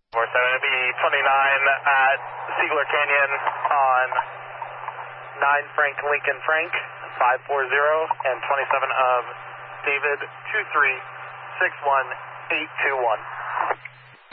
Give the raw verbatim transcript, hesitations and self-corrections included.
four seven, it'll be twenty-nine at Siegler Canyon on nine Frank Lincoln Frank, five four zero, and twenty-seven of David two three six one eight two one.